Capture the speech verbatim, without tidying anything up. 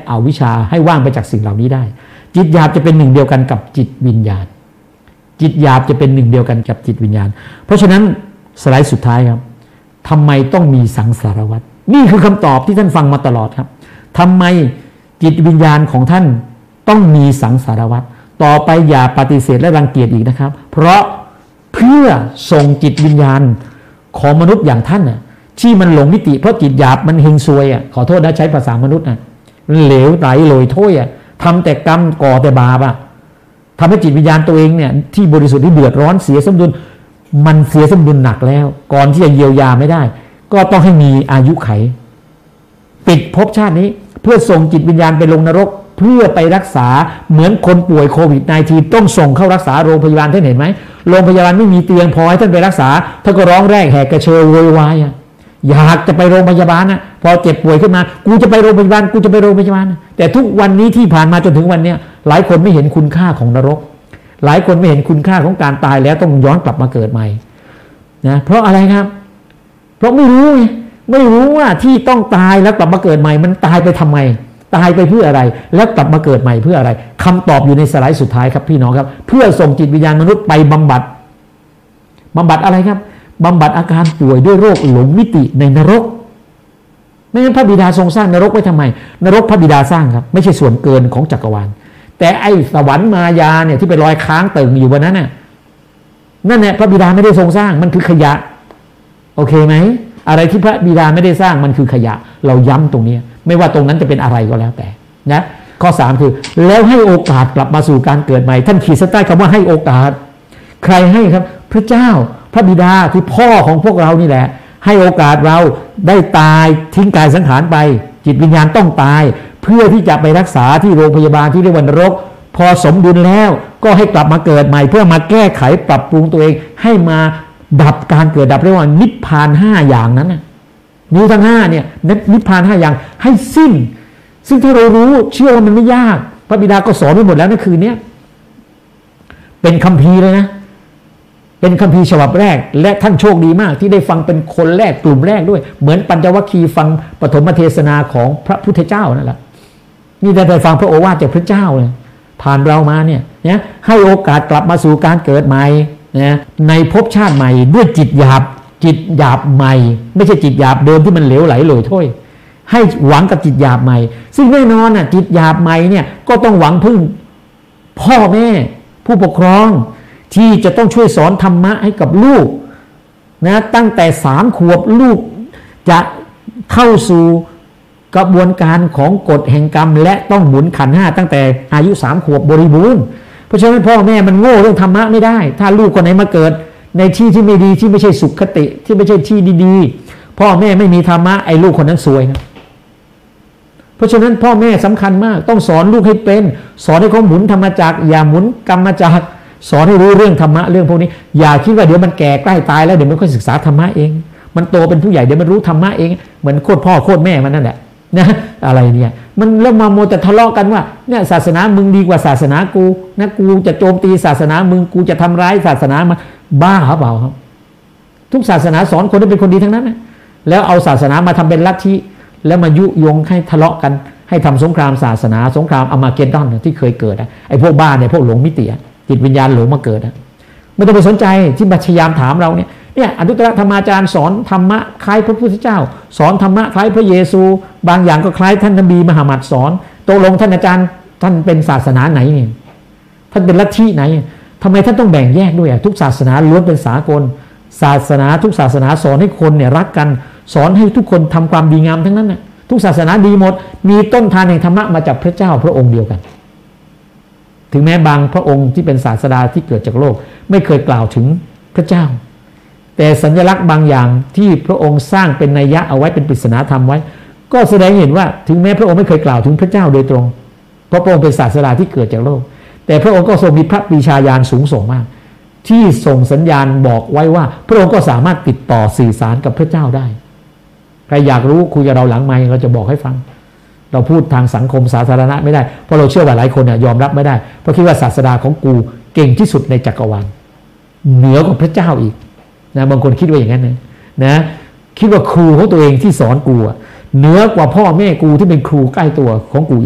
อวิชชาให้ว่างไปจากสิ่งเหล่านี้ได้จิตหยาบจะเป็นหนึ่งเดียวกันกับจิตวิญญาณจิตหยาบจะเป็นหนึ่งเดียวกันกับจิตวิญญาณเพราะฉะนั้นสไลด์สุดท้ายครับทำไมต้องมีสังสารวัฏนี่คือคำตอบที่ท่านฟังมาตลอดครับทำไมจิตวิญญาณของท่านต้องมีสังสารวัฏต่อไปอย่าปฏิเสธและรังเกียจอีกนะครับเพราะเพื่อส่งจิตวิญญาณของมนุษย์อย่างท่านน่ะที่มันหลงมิติเพราะจิตหยาบมันเฮงซวยอ่ะขอโทษนะใช้ภาษามนุษย์น่ะมันเหลวไหลโรยโถ้ยอ่ะทำแต่กรรมก่อแต่บาปอ่ะทำให้จิตวิญญาณตัวเองเนี่ยที่บริสุทธิ์ที่เดือดร้อนเสียสมดุลมันเสียสมดุลหนักแล้วก่อนที่จะเยียวยาไม่ได้ก็ต้องให้มีอายุไขปิดภพชาตินี้เพื่อส่งจิตวิญญาณไปลงนรกเพื่อไปรักษาเหมือนคนป่วยโควิด สิบเก้า ต้องส่งเข้ารักษาโรงพยาบาลท่านเห็นไหมโรงพยาบาลไม่มีเตียงพอให้ท่านไปรักษาท่านก็ร้องแรกแหกกระเชอโวยวายอยากจะไปโรงพยาบาลนะพอเจ็บป่วยขึ้นมากูจะไปโรงพยาบาลกูจะไปโรงพยาบาลแต่ทุกวันนี้ที่ผ่านมาจนถึงวันนี้หลายคนไม่เห็นคุณค่าของนรกหลายคนไม่เห็นคุณค่าของการตายแล้วต้องย้อนกลับมาเกิดใหม่นะเพราะอะไรครับเพราะไม่รู้ไงไม่รู้ว่าที่ต้องตายแล้วกลับมาเกิดใหม่มันตายไปทำไมตายไปเพื่ออะไรแล้วกลับมาเกิดใหม่เพื่ออะไรคำตอบอยู่ในสไลด์สุดท้ายครับพี่น้องครับเพื่อส่งจิตวิญญาณมนุษย์ไปบำบัดบำบัดอะไรครับบำบัดอาการป่วยด้วยโรคหลงมิติในนรกไม่งั้นพระบิดาทรงสร้างนรกไว้ทำไมนรกพระบิดาสร้างครับไม่ใช่ส่วนเกินของจักรวาลแต่ไอ้สวรรค์มายาเนี่ยที่ไปลอยค้างเติ่งอยู่บนนั้นน่ะนั่นแหละพระบิดาไม่ได้ทรงสร้างมันคือขยะโอเคไหมอะไรที่พระบิดาไม่ได้สร้างมันคือขยะเราย้ำตรงนี้ไม่ว่าตรงนั้นจะเป็นอะไรก็แล้วแต่นะข้อสามคือแล้วให้โอกาสกลับมาสู่การเกิดใหม่ท่านขีดเส้นใต้คำว่าให้โอกาสใครให้ครับพระเจ้าพระบิดาคือพ่อของพวกเรานี่แหละให้โอกาสเราได้ตายทิ้งกายสังขารไปจิตวิญญาณต้องตายเพื่อที่จะไปรักษาที่โรงพยาบาลที่เรียกว่านรกพอสมดุลแล้วก็ให้กลับมาเกิดใหม่เพื่อมาแก้ไขปรับปรุงตัวเองให้มาดับการเกิดดับเรียกว่านิพพานห้าอย่างนั้นนะนิ้วทั้งห้าเนี่ยนิพพานห้าอย่างให้สิ้นซึ่งถ้าเรารู้เชื่อว่ามันไม่ยากพระบิดาก็สอนไว้หมดแล้วในคืนนี้เป็นคัมภีร์เลยนะเป็นคัมภีร์ฉบับแรกและท่านโชคดีมากที่ได้ฟังเป็นคนแรกกลุ่มแรกด้วยเหมือนปัญจวัคคีย์ฟังปฐมเทศนาของพระพุทธเจ้านั่นแหละนี่ได้ได้ฟังพระโอวาทจากพระเจ้าเลยผ่านเรามาเนี่ยนะให้โอกาสกลับมาสู่การเกิดใหม่นะในภพชาติใหม่ด้วยจิตหยาบจิตหยาบใหม่ไม่ใช่จิตหยาบเดิมที่มันเหลวไหลโรยถ้วยให้หวังกับจิตหยาบใหม่ซึ่งแน่นอนน่ะจิตหยาบใหม่เนี่ยก็ต้องหวังพึ่งพ่อแม่ผู้ปกครองที่จะต้องช่วยสอนธรรมะให้กับลูกนะตั้งแต่สามขวบลูกจะเข้าสู่กระบวนการของกฎแห่งกรรมและต้องหมุนขันธ์ห้าตั้งแต่อายุสามขวบบริบูรณ์เพราะฉะนั้นพ่อแม่มันโง่เรื่องธรรมะไม่ได้ถ้าลูกคนไหนมาเกิดในที่ที่ไม่ดีที่ไม่ใช่สุขติที่ไม่ใช่ที่ดีๆพ่อแม่ไม่มีธรรมะไอ้ลูกคนนั้นซวยนะเพราะฉะนั้นพ่อแม่สำคัญมากต้องสอนลูกให้เป็นสอนให้เขาหมุนธรรมจักรอย่าหมุนกรรมจักรสอนให้รู้เรื่องธรรมะเรื่องพวกนี้อย่าคิดว่าเดี๋ยวมันแก่ใกล้ตายแล้วเดี๋ยวมันค่อยศึกษาธรรมะเองมันโตเป็นผู้ใหญ่เดี๋ยวมันรู้ธรรมะเองเหมือนโคตรพ่อโคตรแม่มันนั่นแหละนะอะไรเนี่ยมันเริ่มมาโมแต่ทะเลาะกันว่าเนี่ยศาสนามึงดีกว่าศาสนากูนะกูจะโจมตีศาสนามึงกูจะทำร้ายศาสนามันบ้าหรือเปล่าครับทุกศาสนาสอนคนให้เป็นคนดีทั้งนั้นนะแล้วเอาศาสนามาทำเป็นลัทธิแล้วมายุยงให้ทะเลาะกันให้ทำสงครามศาสนาสงครามอามาเกดดอนที่เคยเกิดไอ้พวกบ้าเนี่ยพวกหลงมิติจิตวิญญาณหลงมาเกิดนะไม่ต้องไปสนใจที่บัชยามถามเราเนี่ยเนี่ยอนุตตรธรรมาจารย์สอนธรรมะคล้ายพระพุทธเจ้าสอนธรรมะคล้ายพระเยซูบางอย่างก็คล้ายท่านนบีมหามัดสอนตกลงท่านอาจารย์ท่านเป็นศาสนาไหนเนี่ยท่านเป็นลัทธิไหนทำไมท่านต้องแบ่งแยกด้วยอ่ะทุกศาสนาล้วนเป็นสากลศาสนาทุกศาสนาสอนให้คนเนี่ยรักกันสอนให้ทุกคนทำความดีงามทั้งนั้นน่ะทุกศาสนาดีหมดมีต้นทานแห่งธรรมะมาจากพระเจ้าพระองค์เดียวกันถึงแม้บางพระองค์ที่เป็นศาสดาที่เกิดจากโลกไม่เคยกล่าวถึงพระเจ้าแต่สัญลักษณ์บางอย่างที่พระองค์สร้างเป็นนัยยะเอาไว้เป็นปริศนาธรรมไว้ก็แสดงเห็นว่าถึงแม้พระองค์ไม่เคยกล่าวถึงพระเจ้าโดยตรงเพราะพระองค์เป็นศาสดาที่เกิดจากโลกแต่พระองค์ก็ทรงมีพระปรีชาญาณสูงส่งมากที่ส่งสัญญาณบอกไว้ว่าพระองค์ก็สามารถติดต่อสื่อสารกับพระเจ้าได้ใครอยากรู้คุยกับเราหลังไมค์เราจะบอกให้ฟังเราพูดทางสังคมสาธารณะไม่ได้เพราะเราเชื่อว่าหลายคนเนี่ยยอมรับไม่ได้เพราะคิดว่าศาสดาของกูเก่งที่สุดในจักรวาลเหนือกว่าพระเจ้าอีกนะบางคนคิดว่าอย่างนั้นนะนะคิดว่าครูของตัวเองที่สอนกูเหนือกว่าพ่อแม่กูที่เป็นครูใกล้ตัวของกู